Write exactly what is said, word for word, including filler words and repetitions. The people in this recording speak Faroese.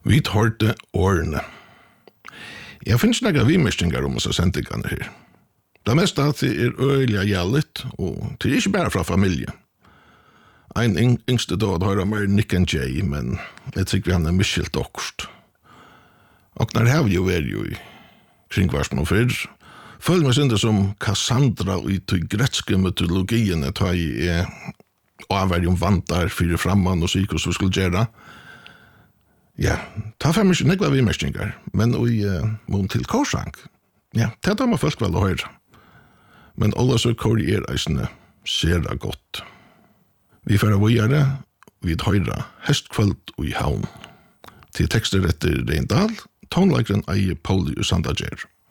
Vi hørte årene. Jeg finnes noen vimerstinger om oss å sende ikke her. Det meste av det er øyelig gjeldet, og det er ikke bare fra familie. Ein yng yngste død har mer Nick and Jay, men jeg tror vi han er miskilt okkurst. Og når har vi jo vært jo i kringvarsen og fyrr, føler meg synder som Cassandra og i til gretske mytologien at jeg er avverdig om vantar fyrir framman og syk og så skulle gjøre. Ja, ta fem ikke nekva vimerstinger, men og uh, mån til korsang. Ja, det tar man folk vel å høre. Men alla så kår er eisene ser det godt. Vi får vågjere, vi høyre hestkvöld og i havn. Til tekster etter Reindal, tonleikeren eier Pauli og Sandager.